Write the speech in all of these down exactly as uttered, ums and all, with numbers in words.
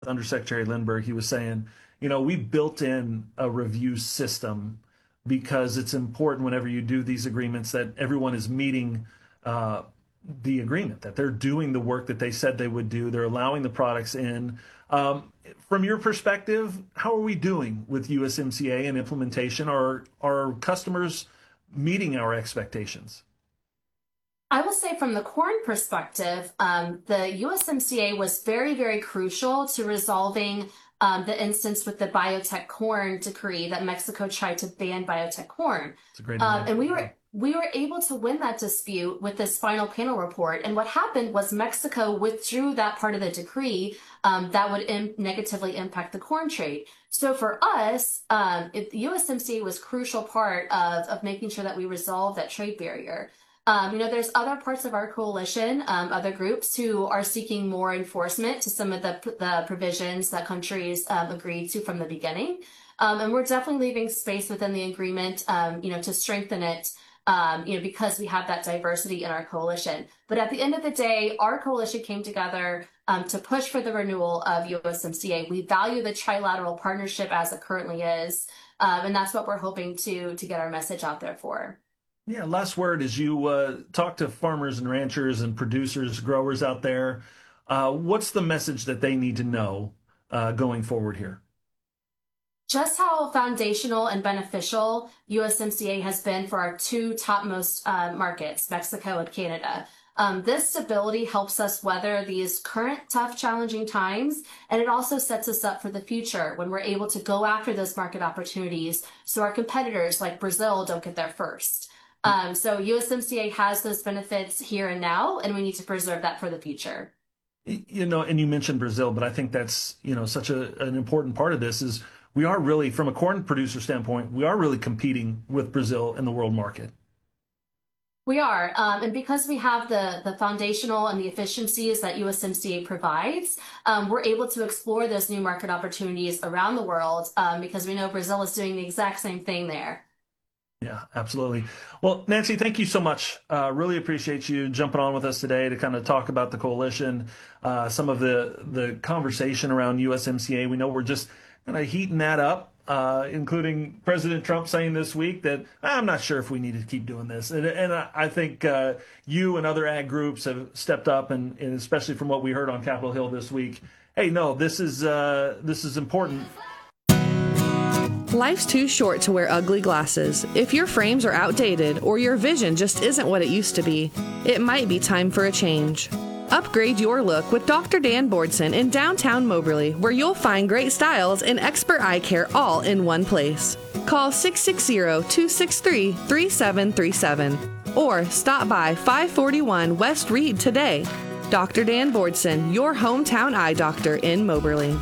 Undersecretary Lindbergh, he was saying, you know, we built in a review system because it's important whenever you do these agreements that everyone is meeting uh, the agreement, that they're doing the work that they said they would do. They're allowing the products in. Um, from your perspective, how are we doing with U S M C A and implementation? Are, are customers meeting our expectations? I will say from the corn perspective, um, the U S M C A was very, very crucial to resolving um, the instance with the biotech corn decree that Mexico tried to ban biotech corn. It's a great Um, and we example. were we were able to win that dispute with this final panel report. And what happened was Mexico withdrew that part of the decree um, that would im- negatively impact the corn trade. So for us, um, it, the U S M C A was a crucial part of, of making sure that we resolve that trade barrier. Um, you know, there's other parts of our coalition, um, other groups who are seeking more enforcement to some of the, the provisions that countries um, agreed to from the beginning. Um, and we're definitely leaving space within the agreement, um, you know, to strengthen it, um, you know, because we have that diversity in our coalition. But at the end of the day, our coalition came together um, to push for the renewal of U S M C A. We value the trilateral partnership as it currently is. Um, and that's what we're hoping to, to get our message out there for. Yeah, last word as you uh, talk to farmers and ranchers and producers, growers out there. Uh, what's the message that they need to know uh, going forward here? Just how foundational and beneficial U S M C A has been for our two topmost uh, markets, Mexico and Canada. Um, this stability helps us weather these current tough, challenging times, and it also sets us up for the future when we're able to go after those market opportunities so our competitors like Brazil don't get there first. Um, so U S M C A has those benefits here and now, and we need to preserve that for the future. You know, and you mentioned Brazil, but I think that's, you know, such a, an important part of this is we are really, from a corn producer standpoint, we are really competing with Brazil in the world market. We are, um, and because we have the, the foundational and the efficiencies that U S M C A provides, um, we're able to explore those new market opportunities around the world um, because we know Brazil is doing the exact same thing there. Yeah, absolutely. Well, Nancy, thank you so much. Uh, really appreciate you jumping on with us today to kind of talk about the coalition, uh, some of the the conversation around U S M C A. We know we're just kind of heating that up, uh, including President Trump saying this week that I'm not sure if we need to keep doing this. And, and I think uh, you and other ag groups have stepped up, and, and especially from what we heard on Capitol Hill this week, hey, no, this is uh, this is important. Life's too short to wear ugly glasses. If your frames are outdated or your vision just isn't what it used to be, it might be time for a change. Upgrade your look with Doctor Dan Bordson in downtown Moberly, where you'll find great styles and expert eye care all in one place. Call six six zero, two six three, three seven three seven or stop by five forty-one West Reed today. Doctor Dan Bordson, your hometown eye doctor in Moberly.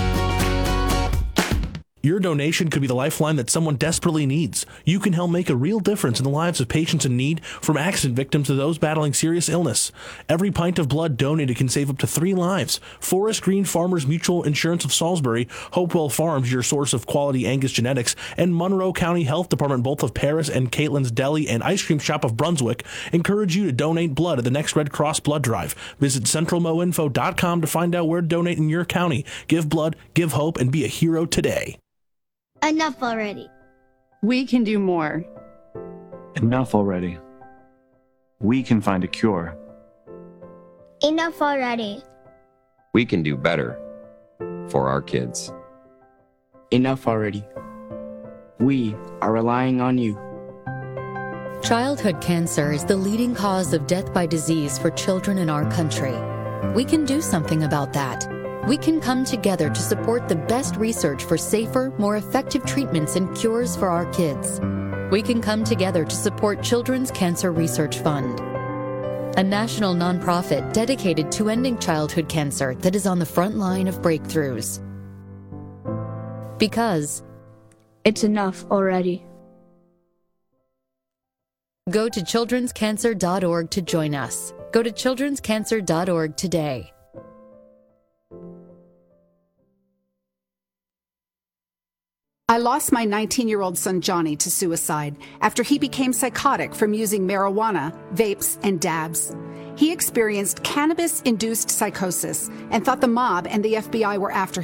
Your donation could be the lifeline that someone desperately needs. You can help make a real difference in the lives of patients in need, from accident victims to those battling serious illness. Every pint of blood donated can save up to three lives. Forest Green Farmers Mutual Insurance of Salisbury, Hopewell Farms, your source of quality Angus genetics, and Monroe County Health Department, both of Paris and Caitlin's Deli and Ice Cream Shop of Brunswick, encourage you to donate blood at the next Red Cross blood drive. Visit central mo info dot com to find out where to donate in your county. Give blood, give hope, and be a hero today. Enough already. We can do more. Enough already. We can find a cure. Enough already. We can do better for our kids. Enough already. We are relying on you. Childhood cancer is the leading cause of death by disease for children in our country. We can do something about that. We can come together to support the best research for safer, more effective treatments and cures for our kids. We can come together to support Children's Cancer Research Fund, a national nonprofit dedicated to ending childhood cancer that is on the front line of breakthroughs. Because it's enough already. Go to children's cancer dot org to join us. Go to children's cancer dot org today. I lost my nineteen-year-old son Johnny to suicide after he became psychotic from using marijuana, vapes, and dabs. He experienced cannabis-induced psychosis and thought the mob and the F B I were after